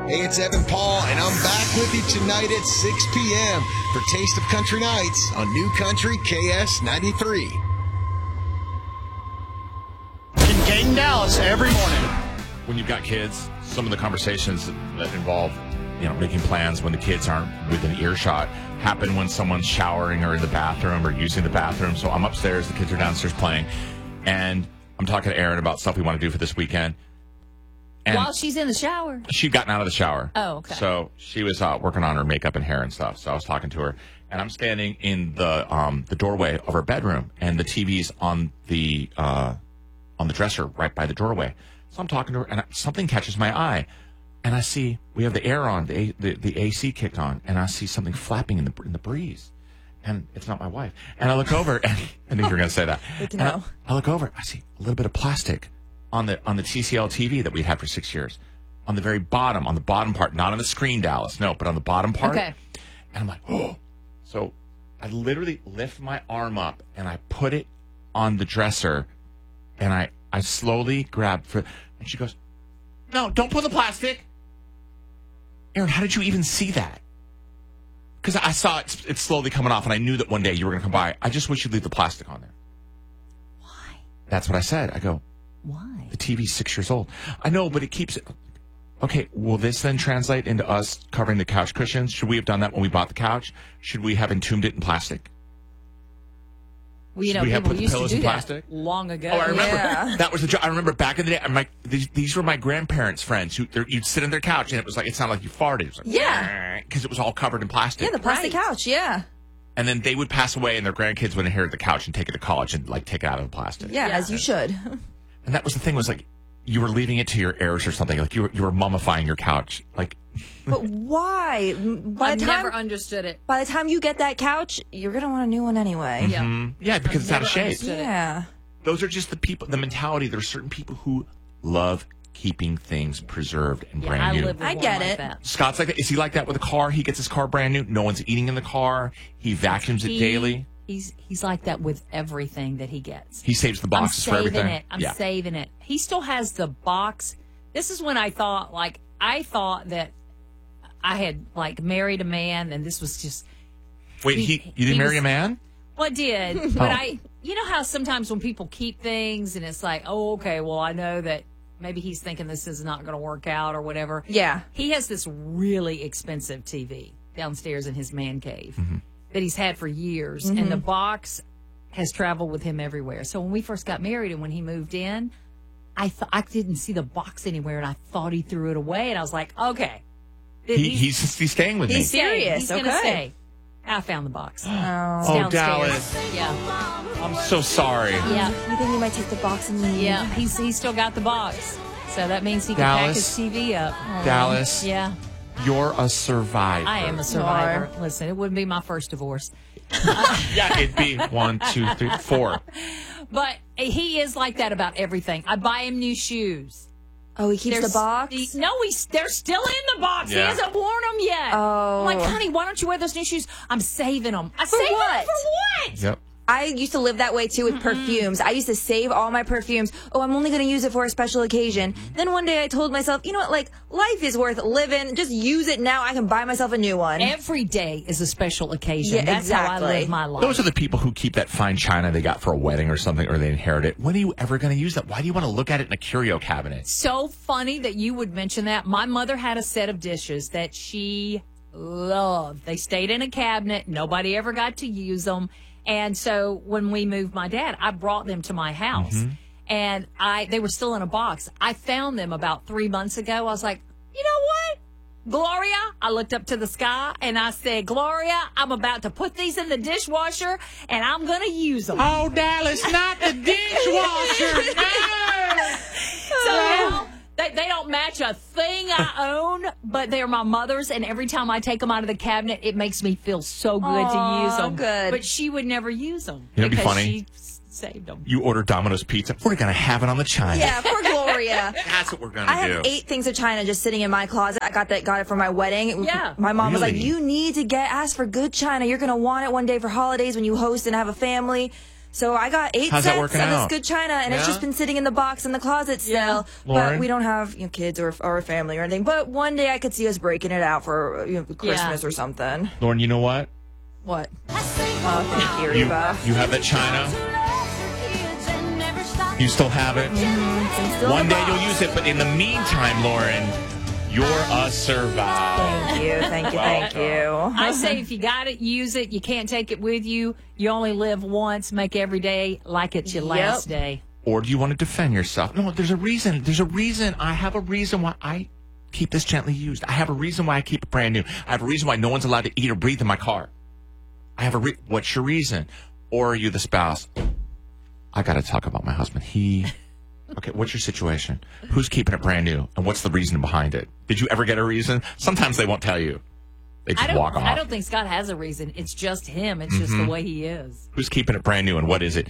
Hey, it's Evan Paul, and I'm back with you tonight at 6 p.m. for Taste of Country Nights on New Country KS 93. In Dayton, Dallas, every morning. When you've got kids, some of the conversations that involve, making plans when the kids aren't within earshot happen when someone's showering or in the bathroom or using the bathroom. So I'm upstairs, the kids are downstairs playing, and I'm talking to Erin about stuff we want to do for this weekend. And while she's in the shower? She'd gotten out of the shower. Oh, okay. So she was working on her makeup and hair and stuff. So I was talking to her, and I'm standing in the doorway of her bedroom, and the TV's on the dresser right by the doorway. So I'm talking to her, and something catches my eye, and I see we have the air on, the AC kicked on, and I see something flapping in the breeze, and it's not my wife. And I look over, and I think you're going to say that. Good to know. I look over, I see a little bit of plastic on the TCL TV that we'd had for 6 years, on the very bottom, on the bottom part, not on the screen, Dallas, no, but on the bottom part. Okay. And I'm like, oh. So I literally lift my arm up, and I put it on the dresser, and I slowly grab and she goes, no, don't put the plastic. Erin, how did you even see that? Because I saw it's slowly coming off, and I knew that one day you were going to come by. I just wish you'd leave the plastic on there. Why? That's what I said. I go, why? The TV's 6 years old. I know, but it keeps it. Okay, will this then translate into us covering the couch cushions? Should we have done that when we bought the couch? Should we have entombed it in plastic? Well, Should we have people put the used to pillows do in that plastic? long ago. Oh, I remember. Yeah. That was the joke. I remember back in the day, I'm like, these were my grandparents' friends. You'd sit on their couch, and it was like, it sounded like you farted. It was like, yeah. Because it was all covered in plastic. Yeah, the plastic couch, yeah. And then they would pass away, and their grandkids would inherit the couch and take it to college and, take it out of the plastic. Yeah, as you should. And that was the thing, was like, you were leaving it to your heirs or something. Like, you were mummifying your couch. Like, but why? I never understood it. By the time you get that couch, you're going to want a new one anyway. Yeah. Yeah, because it's out of shape. Yeah. Those are just the mentality. There are certain people who love keeping things preserved and brand new. I get it. That. Scott's like that. Is he like that with a car? He gets his car brand new. No one's eating in the car. He vacuums it daily. He's like that with everything that he gets. He saves the boxes for everything. I'm saving it. He still has the box. This is when I thought that I had married a man, and this was just. Wait, you didn't marry a man? Well, I did, but you know how sometimes when people keep things, and it's like, oh, okay, well, I know that maybe he's thinking this is not going to work out or whatever. Yeah. He has this really expensive TV downstairs in his man cave that he's had for years, and the box has traveled with him everywhere. So when we first got married and when he moved in, I didn't see the box anywhere, and I thought he threw it away, and I was like, okay. He's staying with me. He's serious. He's going to stay. I found the box. Oh, Dallas. Yeah. I'm so sorry. Yeah. You think he might take the box and leave? Yeah. He's still got the box. So that means he can pack his TV up. Dallas. Yeah. You're a survivor. I am a survivor. Listen, it wouldn't be my first divorce. Yeah, it'd be 1, 2, 3, 4. But he is like that about everything. I buy him new shoes. Oh, he keeps the box? They're still in the box. Yeah. He hasn't worn them yet. Oh. I'm like, honey, why don't you wear those new shoes? I'm saving them. For them what? for what? Yep. I used to live that way, too, with perfumes. I used to save all my perfumes. Oh, I'm only going to use it for a special occasion. Then one day I told myself, you know what, life is worth living. Just use it now. I can buy myself a new one. Every day is a special occasion. Yeah, That's how I exactly. live my life. Those are the people who keep that fine china they got for a wedding or something, or they inherit it. When are you ever going to use that? Why do you want to look at it in a curio cabinet? So funny that you would mention that. My mother had a set of dishes that she loved. They stayed in a cabinet. Nobody ever got to use them. And so when we moved my dad, I brought them to my house. And they were still in a box. I found them about 3 months ago. I was like, you know what? Gloria, I looked up to the sky and I said, Gloria, I'm about to put these in the dishwasher and I'm going to use them. Oh, Dallas, not the dishwasher. No. So now they don't match a thing I own, but they're my mother's. And every time I take them out of the cabinet, it makes me feel so good to use them. Good. But she would never use them. You know, it'd be because funny. She saved them. You order Domino's pizza. We're going to have it on the china. Yeah, poor Gloria. That's what we're going to do. I have 8 things of china just sitting in my closet. I got it for my wedding. Yeah. My mom was like, Really? you need to ask for good china. You're going to want it one day for holidays when you host and have a family. So I got 8 How's that sets working of this out? good china, and it's Yeah? just been sitting in the box in the closet still. Yeah. Lauren? But we don't have kids or a family or anything. But one day I could see us breaking it out for Christmas or something. Lauren, you know what? What? Oh, thank you, You Reba. have that china. You still have it. It's still in One the day box. you'll use it, but in the meantime, Lauren, you're a survivor. Thank you, thank you. I say if you got it, use it. You can't take it with you. You only live once. Make every day like it's your last day. Or do you want to defend yourself? No, there's a reason. There's a reason. I have a reason why I keep this gently used. I have a reason why I keep it brand new. I have a reason why no one's allowed to eat or breathe in my car. I have what's your reason? Or are you the spouse? I got to talk about my husband. Okay, what's your situation? Who's keeping it brand new? And what's the reason behind it? Did you ever get a reason? Sometimes they won't tell you. They just walk off. I don't think Scott has a reason. It's just him. It's just the way he is. Who's keeping it brand new and what is it?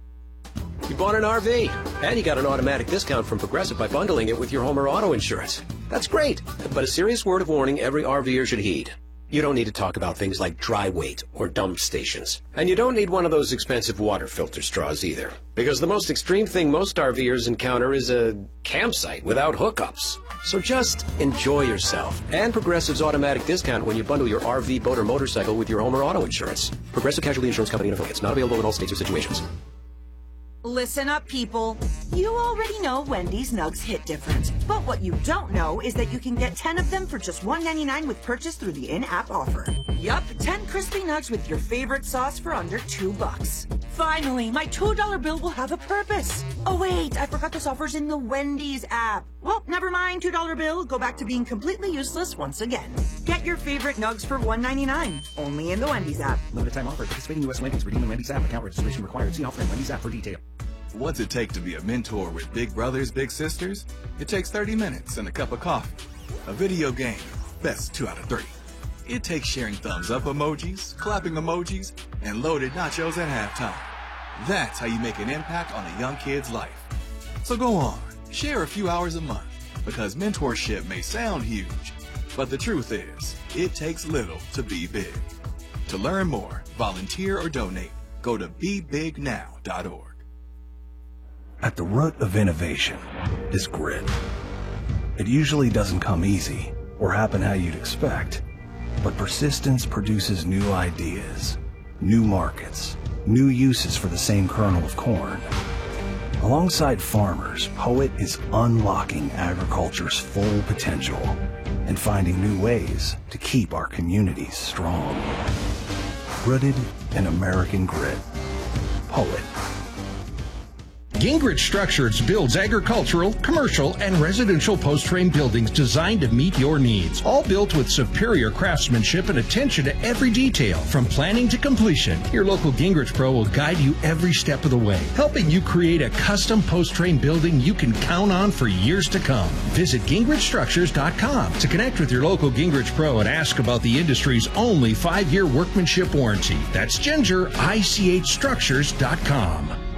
You bought an RV, and you got an automatic discount from Progressive by bundling it with your home or auto insurance. That's great, but a serious word of warning every RVer should heed. You don't need to talk about things like dry weight or dump stations. And you don't need one of those expensive water filter straws either. Because the most extreme thing most RVers encounter is a campsite without hookups. So just enjoy yourself. And Progressive's automatic discount when you bundle your RV, boat, or motorcycle with your home or auto insurance. Progressive Casualty Insurance Company and affiliates. Not available in all states or situations. Listen up, people. You already know Wendy's Nugs hit different. But what you don't know is that you can get 10 of them for just $1.99 with purchase through the in-app offer. Yup, 10 crispy nugs with your favorite sauce for under $2. Finally, my $2 bill will have a purpose. Oh wait, I forgot this offer's in the Wendy's app. Well, never mind, $2 bill. Go back to being completely useless once again. Get your favorite nugs for $1.99. Only in the Wendy's app. Limited time offer. Participating U.S. Wendy's. Redeem the Wendy's app. Account registration required. See offer in Wendy's app for detail. What's it take to be a mentor with big brothers, big sisters? It takes 30 minutes and a cup of coffee. A video game, best 2 out of 3. It takes sharing thumbs up emojis, clapping emojis, and loaded nachos at halftime. That's how you make an impact on a young kid's life. So go on, share a few hours a month, because mentorship may sound huge, but the truth is, it takes little to be big. To learn more, volunteer or donate, go to bebignow.org. At the root of innovation is grit. It usually doesn't come easy or happen how you'd expect, but persistence produces new ideas, new markets, new uses for the same kernel of corn. Alongside farmers, Poet is unlocking agriculture's full potential and finding new ways to keep our communities strong. Rooted in American grit. Poet. Gingrich Structures builds agricultural, commercial, and residential post-frame buildings designed to meet your needs. All built with superior craftsmanship and attention to every detail, from planning to completion. Your local Gingrich Pro will guide you every step of the way, helping you create a custom post-frame building you can count on for years to come. Visit GingrichStructures.com to connect with your local Gingrich Pro and ask about the industry's only 5-year workmanship warranty. That's GingerICHStructures.com.